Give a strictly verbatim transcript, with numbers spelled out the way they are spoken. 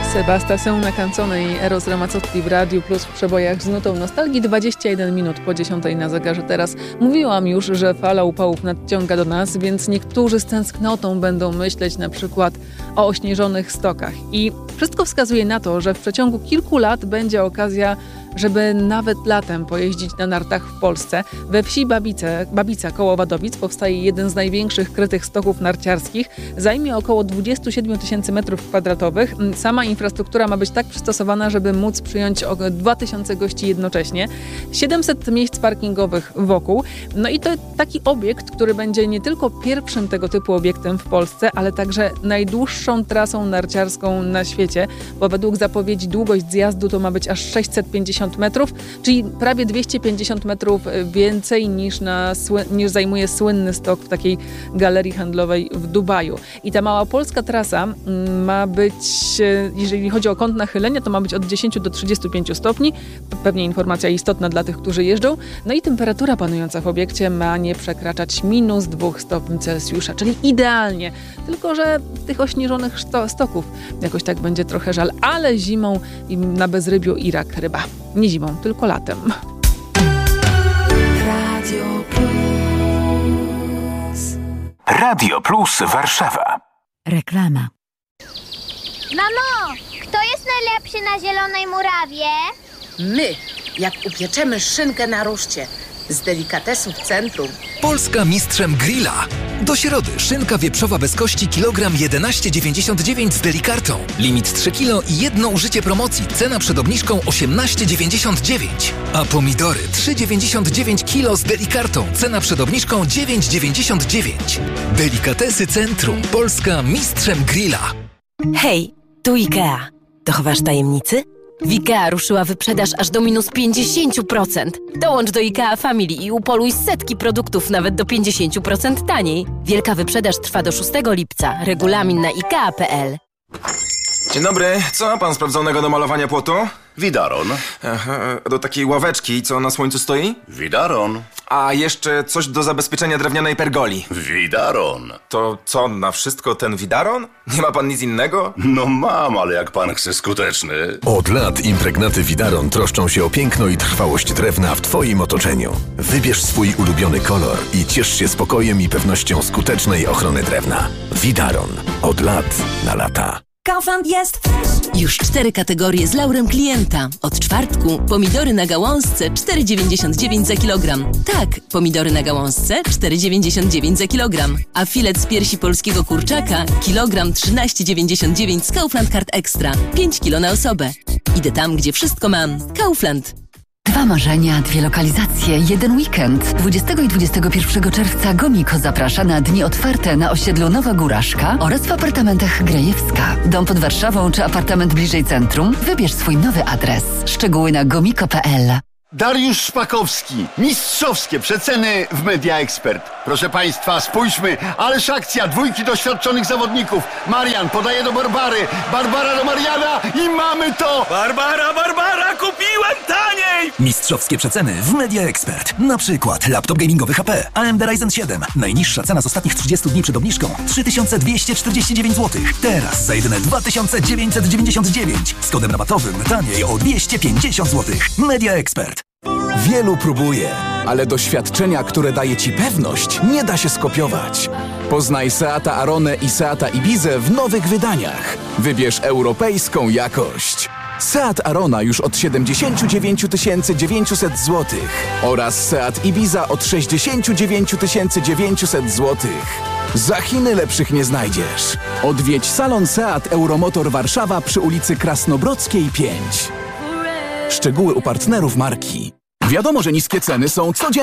Sebastian na canzone i Eros Ramazzotti w Radiu Plus w przebojach z nutą nostalgii. dwadzieścia jeden minut po dziesiątej na zegarze teraz. Mówiłam już, że fala upałów nadciąga do nas, więc niektórzy z tęsknotą będą myśleć na przykład o ośnieżonych stokach. I wszystko wskazuje na to, że w przeciągu kilku lat będzie okazja, żeby nawet latem pojeździć na nartach w Polsce. We wsi Babice, Babica koło Wadowic powstaje jeden z największych krytych stoków narciarskich. Zajmie około dwadzieścia siedem tysięcy metrów kwadratowych. Sama infrastruktura ma być tak przystosowana, żeby móc przyjąć dwa tysiące gości jednocześnie. siedemset miejsc parkingowych wokół. No i to taki obiekt, który będzie nie tylko pierwszym tego typu obiektem w Polsce, ale także najdłuższą trasą narciarską na świecie, bo według zapowiedzi długość zjazdu to ma być aż sześćset pięćdziesiąt metrów, czyli prawie dwieście pięćdziesiąt metrów więcej niż, na, niż zajmuje słynny stok w takiej galerii handlowej w Dubaju. I ta mała polska trasa ma być, jeżeli chodzi o kąt nachylenia, to ma być od dziesięć do trzydziestu pięciu stopni. Pewnie informacja istotna dla tych, którzy jeżdżą. No i temperatura panująca w obiekcie ma nie przekraczać minus dwóch stopni Celsjusza, czyli idealnie. Tylko że tych ośnieżonych stoków jakoś tak będzie trochę żal, ale zimą na bezrybiu i rak ryba. Nie zimą, tylko latem. Radio Plus. Radio Plus Warszawa. Reklama. Mamo, kto jest najlepszy na Zielonej Murawie? My, jak upieczemy szynkę na ruszcie z delikatesów centrum. Polska mistrzem grilla. Do środy szynka wieprzowa bez kości kilogram jedenaście dziewięćdziesiąt dziewięć z delikartą. Limit trzy kilo i jedno użycie promocji. Cena przed obniżką osiemnaście dziewięćdziesiąt dziewięć. A pomidory trzy dziewięćdziesiąt dziewięć kilo z delikartą. Cena przed obniżką dziewięć dziewięćdziesiąt dziewięć. Delikatesy centrum. Polska mistrzem grilla. Hej, tu IKEA. Dochowasz tajemnicy? W IKEA ruszyła wyprzedaż aż do minus pięćdziesiąt procent. Dołącz do IKEA Family i upoluj setki produktów nawet do pięćdziesiąt procent taniej. Wielka wyprzedaż trwa do szóstego lipca. Regulamin na ikea kropka pe el. Dzień dobry. Co ma pan sprawdzonego do malowania płotu? Widaron. Aha, do takiej ławeczki, co na słońcu stoi? Widaron. A jeszcze coś do zabezpieczenia drewnianej pergoli. Widaron. To co, na wszystko ten widaron? Nie ma pan nic innego? No mam, ale jak pan chce skuteczny. Od lat impregnaty Widaron troszczą się o piękno i trwałość drewna w twoim otoczeniu. Wybierz swój ulubiony kolor i ciesz się spokojem i pewnością skutecznej ochrony drewna. Widaron. Od lat na lata. Kaufland jest fresh. Już cztery kategorie z laurem klienta. Od czwartku pomidory na gałązce cztery dziewięćdziesiąt dziewięć za kilogram. Tak, pomidory na gałązce cztery dziewięćdziesiąt dziewięć za kilogram. A filet z piersi polskiego kurczaka kilogram trzynaście dziewięćdziesiąt dziewięć z Kaufland Card Extra. pięć kilo na osobę. Idę tam, gdzie wszystko mam. Kaufland. Dwa marzenia, dwie lokalizacje, jeden weekend. dwudziestego i dwudziestego pierwszego czerwca Gomiko zaprasza na dni otwarte na osiedlu Nowa Góraszka oraz w apartamentach Grejewska. Dom pod Warszawą czy apartament bliżej centrum? Wybierz swój nowy adres. Szczegóły na gomiko kropka pe el. Dariusz Szpakowski. Mistrzowskie przeceny w Media Expert. Proszę Państwa, spójrzmy, ależ akcja dwójki doświadczonych zawodników. Marian podaje do Barbary, Barbara do Mariana i mamy to! Barbara, Barbara, kupiłem taniej! Mistrzowskie przeceny w Media Expert. Na przykład laptop gamingowy H P A M D Ryzen siedem. Najniższa cena z ostatnich trzydziestu dni przed obniżką trzy tysiące dwieście czterdzieści dziewięć złotych. Teraz za jedyne dwa tysiące dziewięćset dziewięćdziesiąt dziewięć. Z kodem rabatowym taniej o dwieście pięćdziesiąt złotych. Media Expert. Wielu próbuje, ale doświadczenia, które daje Ci pewność, nie da się skopiować. Poznaj Seata Aronę i Seata Ibizę w nowych wydaniach. Wybierz europejską jakość. Seat Arona już od siedemdziesiąt dziewięć tysięcy dziewięćset złotych oraz Seat Ibiza od sześćdziesiąt dziewięć tysięcy dziewięćset złotych. Za Chiny lepszych nie znajdziesz. Odwiedź salon Seat Euromotor Warszawa przy ulicy Krasnobrodzkiej pięć. Szczegóły u partnerów marki. Wiadomo, że niskie ceny są codziennie.